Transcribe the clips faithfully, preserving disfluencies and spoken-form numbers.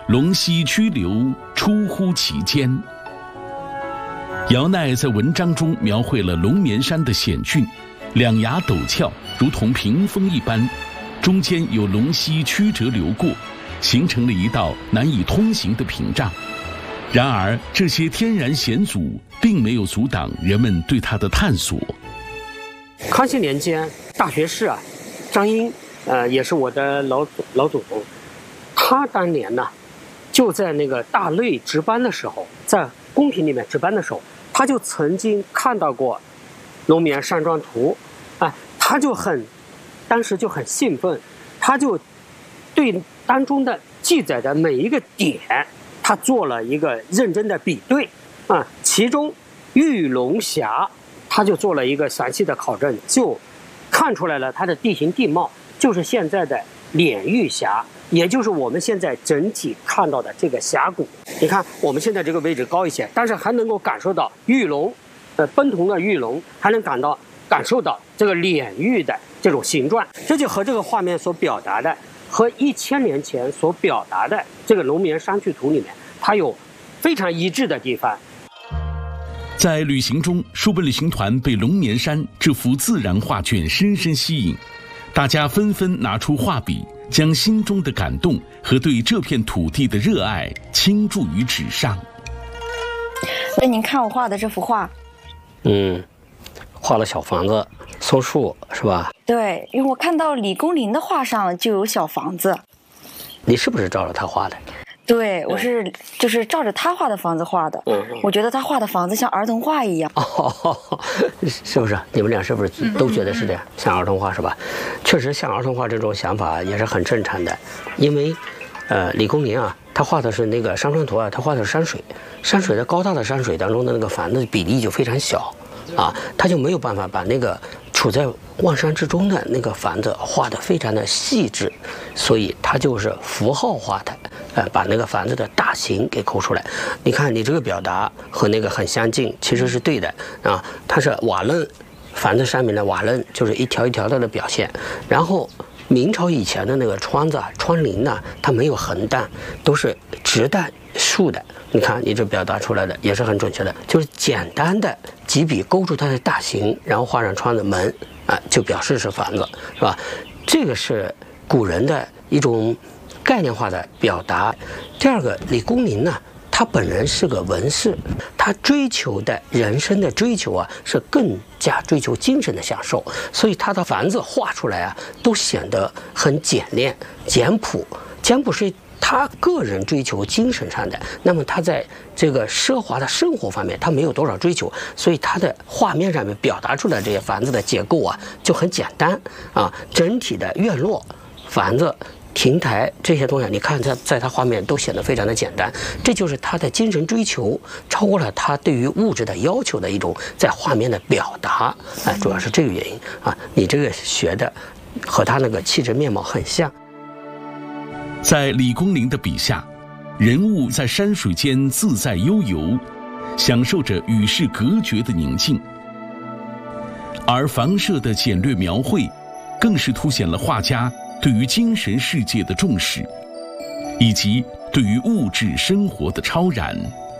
龙溪曲流，出乎其间。姚鼐在文章中描绘了龙眠山的险峻，两崖陡峭，如同屏风一般，中间有龙溪曲折流过，形成了一道难以通行的屏障。然而，这些天然险阻并没有阻挡人们对它的探索。 康熙年间，大学士啊，张英，呃，也是我的老老祖宗，他当年呢，就在那个大内值班的时候，在宫廷里面值班的时候，他就曾经看到过《龙眠山庄图》，啊，他就很，当时就很兴奋，他就对当中的记载的每一个点，他做了一个认真的比对，啊，其中玉龙峡，他就做了一个详细的考证，就看出来了它的地形地貌就是现在的敛玉峡，也就是我们现在整体看到的这个峡谷。你看我们现在这个位置高一些，但是还能够感受到玉龙，呃，奔腾的玉龙，还能感到感受到这个敛玉的这种形状，这就和这个画面所表达的，和一千年前所表达的这个龙眠山区图里面，它有非常一致的地方。 在旅行中，书本旅行团被龙眠山这幅自然画卷深深吸引，大家纷纷拿出画笔，将心中的感动和对这片土地的热爱倾注于纸上。 所以您看我画的这幅画， 嗯，画了小房子、松树，是吧？ 对，因为我看到李公麟的画上就有小房子。 你是不是照着他画的？ 对，我是就是照着他画的房子画的。嗯，我觉得他画的房子像儿童画一样。 哦，是不是？你们俩是不是都觉得是这样，像儿童画是吧？确实，像儿童画这种想法也是很正常的，因为，呃，李公麟啊，他画的是那个山川图啊，他画的是山水，山水的高大的山水当中的那个房子比例就非常小，啊，他就没有办法把那个处在万山之中的那个房子画得非常的细致，所以他就是符号化的。呃，把那个房子的大形给抠出来。你看，你这个表达和那个很相近，其实是对的啊。它是瓦楞，房子上面的瓦楞就是一条一条的的表现。然后明朝以前的那个窗子啊、窗棂呢，它没有横档，都是直档竖的。你看，你这表达出来的也是很准确的，就是简单的几笔勾住它的大形，然后画上窗子门啊，就表示是房子，是吧？这个是古人的一种概念化的表达。第二个，李公麟呢，他本人是个文士，他追求的人生的追求啊，是更加追求精神的享受，所以他的房子画出来啊，都显得很简练、简朴。简朴是他个人追求精神上的，那么他在这个奢华的生活方面，他没有多少追求，所以他的画面上面表达出来这些房子的结构啊，就很简单啊，整体的院落、房子、亭台这些东西，你看它在它画面都显得非常的简单，这就是他的精神追求超过了他对于物质的要求的一种在画面的表达，哎，主要是这个原因啊。你这个学的和他那个气质面貌很像。 在李公麟的笔下，人物在山水间自在悠游，享受着与世隔绝的宁静，而房舍的简略描绘，更是凸显了画家对于精神世界的重视，以及对于物质生活的超然。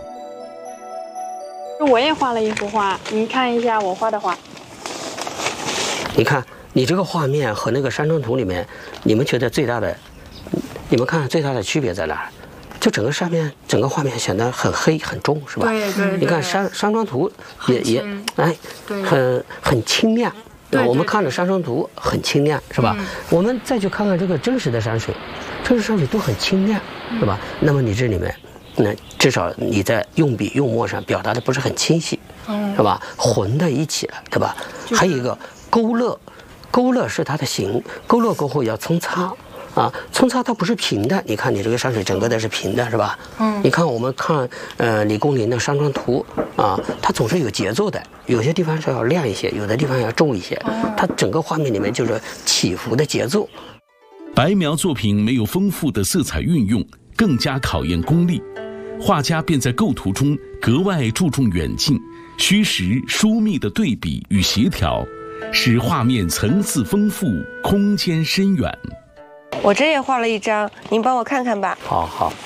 我也画了一幅画，你看一下我画的画。 你看，你这个画面和那个山川图里面，你们觉得最大的，你们看最大的区别在哪儿？就整个上面，整个画面显得很黑很重，是吧？ 对对对。 你看山山川图也也哎，很很清亮。对，我们看着山川图很清亮，是吧？嗯、我们再去看看这个真实的山水，真实山水都很清亮，是吧？嗯、那么你这里面，那至少你在用笔用墨上表达的不是很清晰，嗯、是吧？混在一起了，对吧？还有一个勾勒，勾勒是它的形，勾勒过后要冲擦。啊，冲擦它不是平的，你看你这个山水整个的是平的，是吧？嗯，你看我们看呃李公麟的山川图啊，它总是有节奏的，有些地方是要亮一些，有的地方要重一些，它整个画面里面就是起伏的节奏。 白描作品没有丰富的色彩运用，更加考验功力，画家便在构图中格外注重远近、虚实、疏密的对比与协调，使画面层次丰富，空间深远。 我这也画了一张，您帮我看看吧。 好好。